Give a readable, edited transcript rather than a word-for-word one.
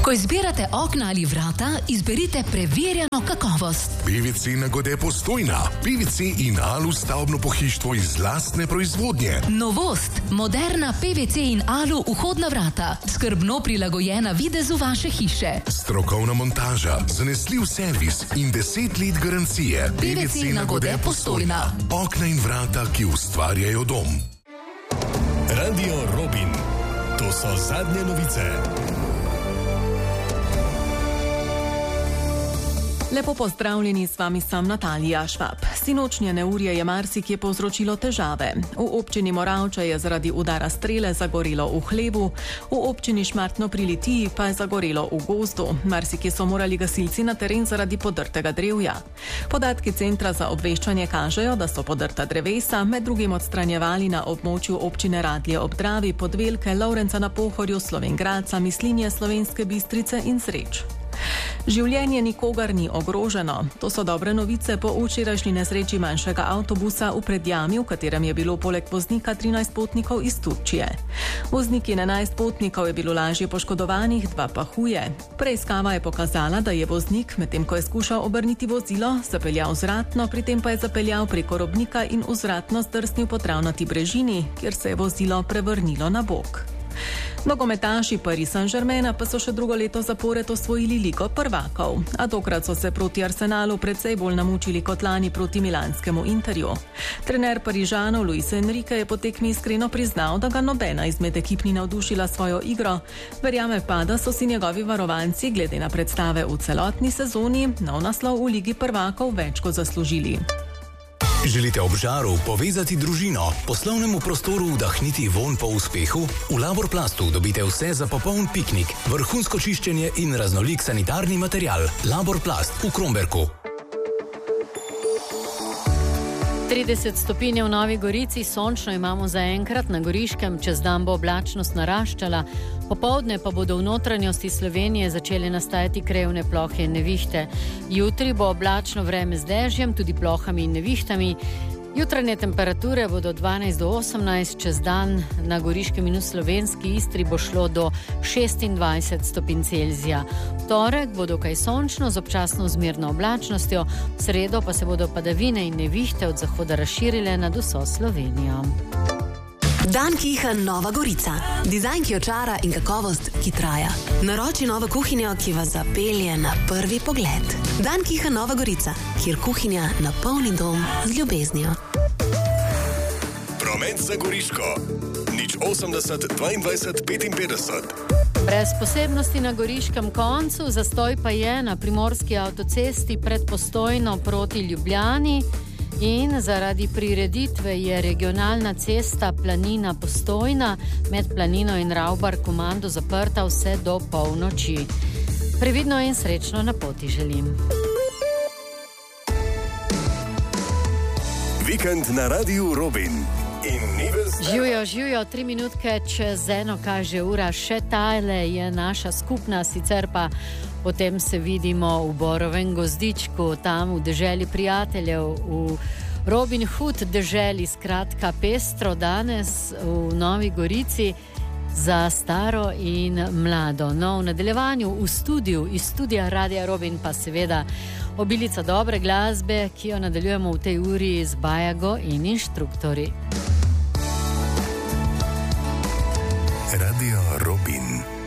Ko izbirate okna ali vrata, izberite preverjeno kakovost. PVC Nagode Postojna. PVC in Alu stavbno pohištvo iz lastne proizvodnje. Novost. Moderna PVC in Alu vhodna vrata. Skrbno prilagojena videzu vaše hiše. Strokovna montaža, zanesljiv servis in 10 let garancije. PVC Nagode Postojna. Okna in vrata, ki ustvarjajo dom. Radio Robin. To so zadnje novice. Lepo pozdravljeni, s vami sem Natalija Švab. Sinočnje neurje je marsikje povzročilo težave. V občini Moravče je zaradi udara strele zagorelo v hlevu, v občini Šmartno pri Litiji pa je zagorelo v gozdu. Marsikje so morali gasilci na teren zaradi podrtega drevja. Podatki Centra za obveščanje kažejo, da so podrta drevesa med drugim odstranjevali na območju občine Radlje ob Dravi, Podvelke, Lovrenca na Pohorju, Slovenj Gradca, Mislinje, Slovenske Bistrice in Sreč. Življenje nikogar ni ogroženo. To so dobre novice po včerajšnji nesreči manjšega avtobusa v Predjami, v katerem je bilo poleg voznika 13 potnikov iz Turčije. Voznik in 11 potnikov je bilo lažje poškodovanih, 2 pa huje. Preiskava je pokazala, da je voznik, medtem ko je skušal obrniti vozilo, zapeljal vzvratno, pri tem pa je zapeljal preko robnika in vzvratno zdrsnil po travnati brežini, kjer se je vozilo prevrnilo na bok. Nogometaši Paris Saint-Germaina pa so še drugo leto zapored osvojili Ligo prvakov, a tokrat so se proti Arsenalu precej bolj namučili kot lani proti milanskemu Interju. Trener Parižanov Luis Enrique je po tekmi iskreno priznal, da ga nobena izmed ekip ni navdušila svojo igro, verjame pa, da so si njegovi varovanci glede na predstave v celotni sezoni nov naslov v Ligi prvakov več kot zaslužili. Želite ob žaru povezati družino, poslovnemu prostoru vdahniti vonj po uspehu? V Laborplastu dobite vse za popoln piknik, vrhunsko čiščenje in raznolik sanitarni material. Laborplast v Kromberku. 30 stopinj v Novi Gorici, sončno imamo zaenkrat, na Goriškem čez dan bo oblačnost naraščala, popoldne pa bodo v notranjosti Slovenije začele nastajati krajevne plohe in nevihte. Jutri bo oblačno vreme z dežjem, tudi plohami in nevihtami. Jutranje temperature bodo 12 do 18, čez dan na Goriškem in v Slovenski Istri bo šlo do 26 stopinj Celzija. V torek bo dokaj sončno z občasno zmerno oblačnostjo, v sredo pa se bodo padavine in nevihte od zahoda razširile nad vso Slovenijo. Dan Kiha Nova Gorica. Dizajn, ki očara in kakovost, ki traja. Naroči novo kuhinjo, ki vas zapelje na prvi pogled. Dan Kiha Nova Gorica, kjer kuhinja napolni dom z ljubeznijo. Promet za Goriško. 080 22 55. Brez posebnosti na goriškem koncu, zastoj pa je na primorski avtocesti pred Postojno proti Ljubljani. In zaradi prireditve je regionalna cesta Planina Postojna med Planino in Ravbar komando zaprta vse do polnoči. Previdno in srečno na poti želim. Vikend na Radiu Robin. Živijo, 3 minutke čez 1 kaže ura, še tale je naša skupna, sicer pa potem se vidimo v Borovem gozdičku, tam v deželi prijateljev, v Robin Hood deželi, skratka pestro danes v Novi Gorici za staro in mlado. No, v nadaljevanju v studiu, iz studija Radia Robin pa seveda obilica dobre glasbe, ki jo nadaljujemo v tej uri z Bajago in inštruktori. Radio Robin.